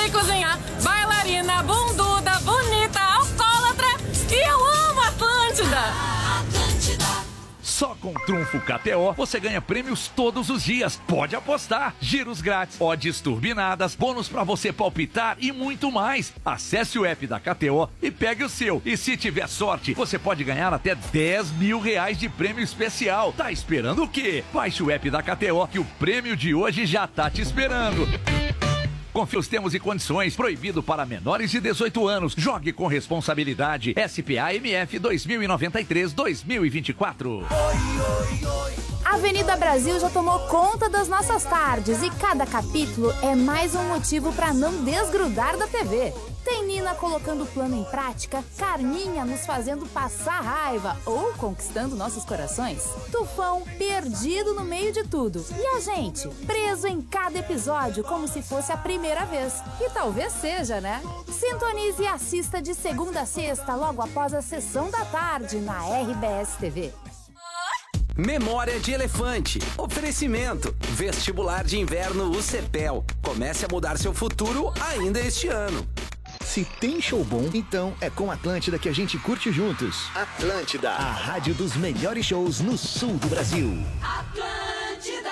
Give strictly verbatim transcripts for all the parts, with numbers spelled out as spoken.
sei cozinhar. Bailarina, bunduda, bonita, alcoólatra. E eu amo Atlântida. Atlântida. Só com Trunfo K T O você ganha prêmios todos os dias. Pode apostar. Giros grátis, odds turbinadas, bônus pra você palpitar e muito mais. Acesse o app da K T O e pegue o seu. E se tiver sorte, você pode ganhar até dez mil reais de prêmio especial. Tá esperando o quê? Baixe o app da K T O que o prêmio de hoje já tá te esperando. Confira os termos e condições. Proibido para menores de dezoito anos. Jogue com responsabilidade. S P A M F dois mil e noventa e três, dois mil e vinte e quatro. A Avenida Brasil já tomou conta das nossas tardes e cada capítulo é mais um motivo para não desgrudar da T V. Tem Nina colocando o plano em prática, Carminha nos fazendo passar raiva ou conquistando nossos corações, Tufão perdido no meio de tudo e a gente preso em cada episódio como se fosse a primeira vez. E talvez seja, né? Sintonize e assista de segunda a sexta logo após a sessão da tarde na R B S T V. Memória de Elefante. Oferecimento. Vestibular de Inverno U C P E L. Comece a mudar seu futuro ainda este ano. Se tem show bom, então é com Atlântida que a gente curte juntos. Atlântida, a rádio dos melhores shows no sul do Brasil. Atlântida.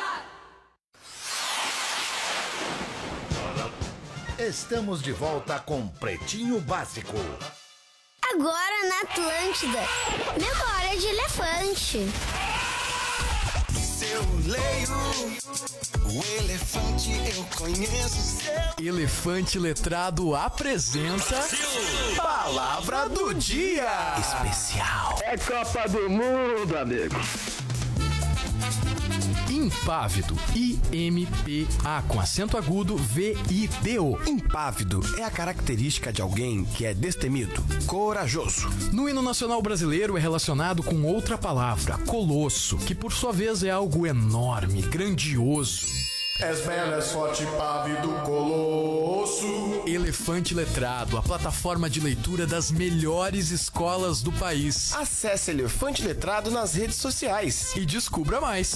Estamos de volta com Pretinho Básico. Agora na Atlântida, Memória de Elefante. Eu leio o elefante, eu conheço seu. Elefante Letrado apresenta Palavra do Dia Especial. É Copa do Mundo, amigo. Impávido. I M P A com acento agudo V I D O. Impávido é a característica de alguém que é destemido, corajoso. No hino nacional brasileiro é relacionado com outra palavra, colosso, que por sua vez é algo enorme, grandioso. És belo, és forte, pávido, colosso. Elefante Letrado, a plataforma de leitura das melhores escolas do país. Acesse Elefante Letrado nas redes sociais e descubra mais.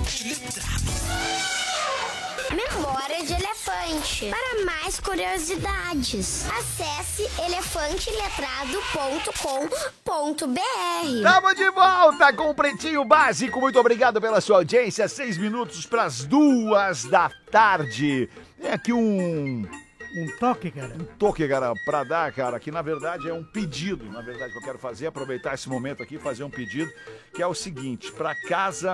Memória de Elefante. Para mais curiosidades, acesse elefante letrado ponto com ponto b r. Tamo de volta com o Pretinho Básico. Muito obrigado pela sua audiência. Seis minutos para as duas da tarde. Tem aqui um... Um toque, cara. Um toque, cara, pra dar, cara, que na verdade é um pedido. Na verdade, que eu quero fazer, aproveitar esse momento aqui e fazer um pedido, que é o seguinte, pra casa...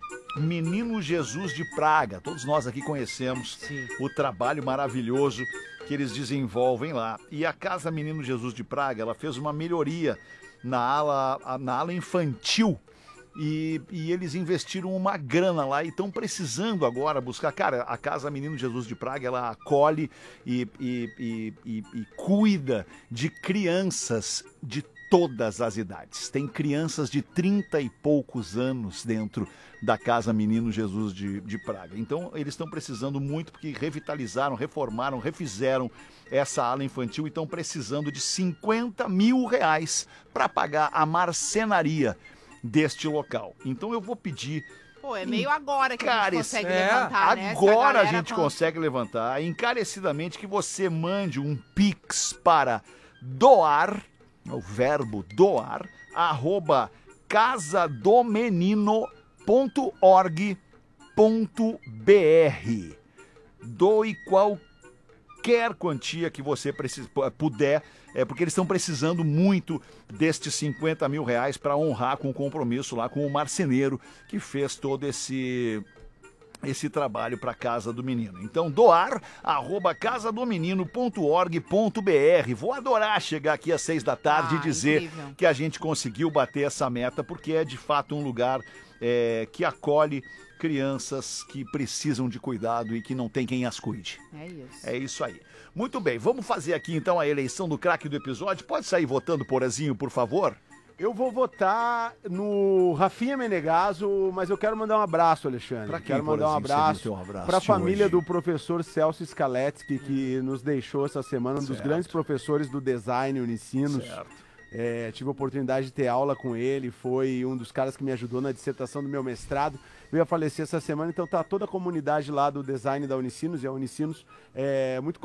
Menino Jesus de Praga, todos nós aqui conhecemos Sim. o trabalho maravilhoso que eles desenvolvem lá. E a Casa Menino Jesus de Praga, ela fez uma melhoria na ala, na ala infantil e, e eles investiram uma grana lá e estão precisando agora buscar. Cara, a Casa Menino Jesus de Praga, ela acolhe e, e, e, e, e cuida de crianças de todas as idades. Tem crianças de trinta e poucos anos dentro da Casa Menino Jesus de, de Praga. Então, eles estão precisando muito porque revitalizaram, reformaram, refizeram essa ala infantil e estão precisando de cinquenta mil reais para pagar a marcenaria deste local. Então, eu vou pedir... Pô, é meio agora que a gente consegue é, levantar, né? Agora a, a gente fala... consegue levantar. Encarecidamente que você mande um Pix para doar... o verbo doar, arroba casadomenino ponto org ponto b r. Doe qualquer quantia que você precisa, puder, é porque eles estão precisando muito destes cinquenta mil reais para honrar com o compromisso lá com o marceneiro que fez todo esse... esse trabalho para Casa do Menino. Então, doar, arroba casadomenino ponto org ponto b r. Vou adorar chegar aqui às seis da tarde ah, e dizer incrível. que a gente conseguiu bater essa meta, porque é de fato um lugar é, que acolhe crianças que precisam de cuidado e que não tem quem as cuide. É isso. É isso aí. Muito bem, vamos fazer aqui então a eleição do craque do episódio. Pode sair votando, Porazinho, por favor? Eu vou votar no Rafinha Menegaso, mas eu quero mandar um abraço, Alexandre. Pra quem, quero mandar um abraço, um abraço para a família hoje? do professor Celso Scaletsky, que nos deixou essa semana, um certo. dos grandes professores do design Unicinos. Certo. É, tive a oportunidade de ter aula com ele, foi um dos caras que me ajudou na dissertação do meu mestrado. Veio a falecer essa semana, então tá toda a comunidade lá do design da Unicinos, e a Unicinos é muito